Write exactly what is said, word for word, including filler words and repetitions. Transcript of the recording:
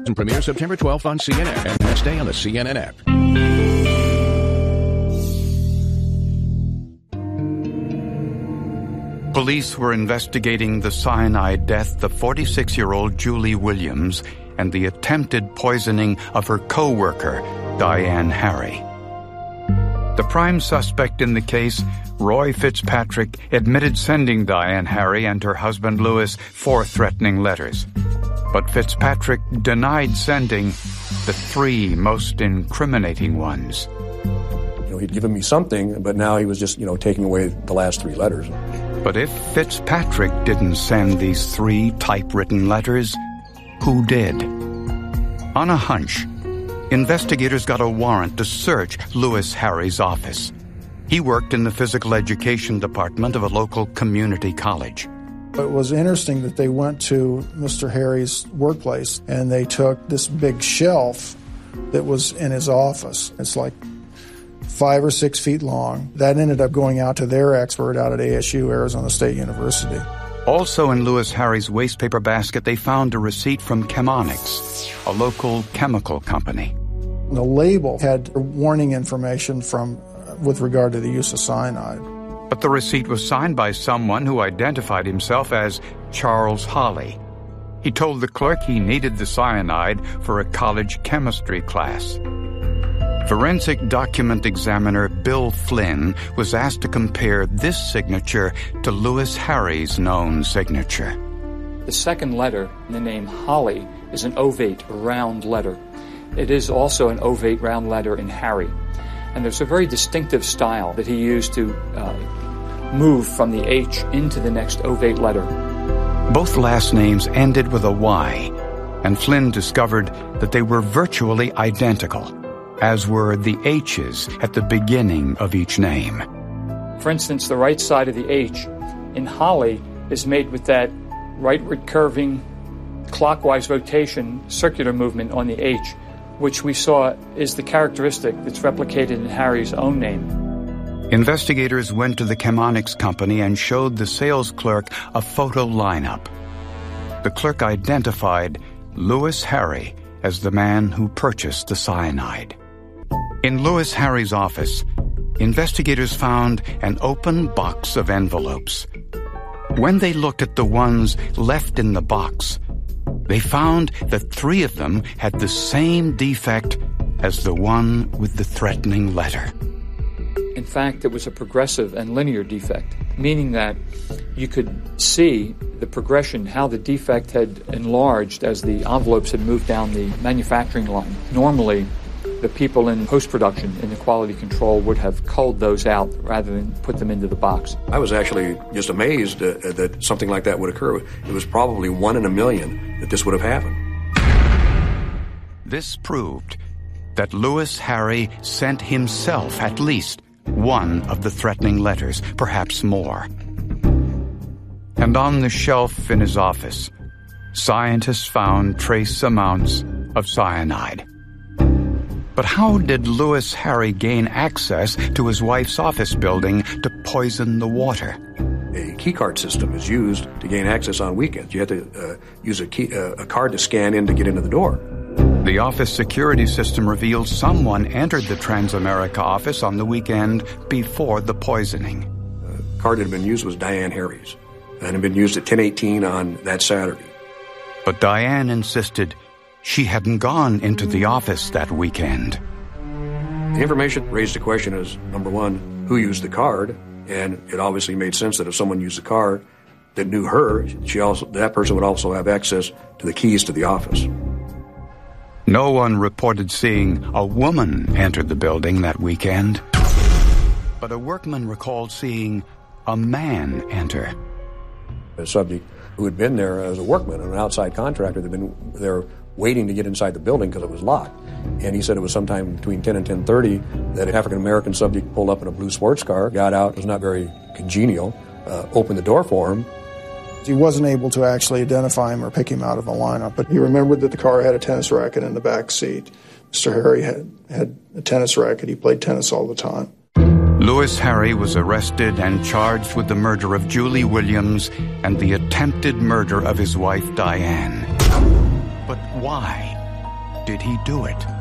And premieres September twelfth on C N N and next day on the C N N app. Police were investigating the cyanide death of forty-six-year-old Julie Williams and the attempted poisoning of her co-worker, Diane Harry. The prime suspect in the case, Roy Fitzpatrick, admitted sending Diane Harry and her husband Louis four threatening letters. But Fitzpatrick denied sending the three most incriminating ones. You know, he'd given me something, but now he was just, you know, taking away the last three letters. But if Fitzpatrick didn't send these three typewritten letters, who did? On a hunch, investigators got a warrant to search Louis Harry's office. He worked in the physical education department of a local community college. It was interesting that they went to Mister Harry's workplace and they took this big shelf that was in his office. It's like five or six feet long. That ended up going out to their expert out at A S U, Arizona State University. Also in Louis Harry's wastepaper basket, they found a receipt from Chemonix, a local chemical company. The label had warning information from with regard to the use of cyanide. But the receipt was signed by someone who identified himself as Charles Holly. He told the clerk he needed the cyanide for a college chemistry class. Forensic document examiner Bill Flynn was asked to compare this signature to Louis Harry's known signature. The second letter in the name Holly is an ovate, a round letter. It is also an ovate, round letter in Harry. And there's a very distinctive style that he used to uh, move from the H into the next ovate letter. Both last names ended with a Y, and Flynn discovered that they were virtually identical, as were the H's at the beginning of each name. For instance, the right side of the H in Holly is made with that rightward curving, clockwise rotation, circular movement on the H, which we saw is the characteristic that's replicated in Harry's own name. Investigators went to the Chemonix company and showed the sales clerk a photo lineup. The clerk identified Louis Harry as the man who purchased the cyanide. In Louis Harry's office, investigators found an open box of envelopes. When they looked at the ones left in the box, they found that three of them had the same defect as the one with the threatening letter. In fact, it was a progressive and linear defect, meaning that you could see the progression, how the defect had enlarged as the envelopes had moved down the manufacturing line. Normally, the people in post-production, in the quality control, would have culled those out rather than put them into the box. I was actually just amazed uh, that something like that would occur. It was probably one in a million that this would have happened. This proved that Louis Harry sent himself at least one of the threatening letters, perhaps more. And on the shelf in his office, scientists found trace amounts of cyanide. But how did Louis Harry gain access to his wife's office building to poison the water? A keycard system is used to gain access on weekends. You have to uh, use a, key, uh, a card to scan in to get into the door. The office security system revealed someone entered the Transamerica office on the weekend before the poisoning. The card that had been used was Diane Harry's, and had been used at ten eighteen on that Saturday. But Diane insisted she hadn't gone into the office that weekend. The information raised the question as, number one, who used the card? And it obviously made sense that if someone used the card that knew her, she also that person would also have access to the keys to the office. No one reported seeing a woman enter the building that weekend, but a workman recalled seeing a man enter. A subject who had been there as a workman, an outside contractor, that had been there waiting to get inside the building because it was locked. And he said it was sometime between ten and ten thirty that an African-American subject pulled up in a blue sports car, got out, was not very congenial, uh, opened the door for him. He wasn't able to actually identify him or pick him out of a lineup, but he remembered that the car had a tennis racket in the back seat. Mister Harry had, had a tennis racket. He played tennis all the time. Louis Harry was arrested and charged with the murder of Julie Williams and the attempted murder of his wife, Diane. But why? did he do it?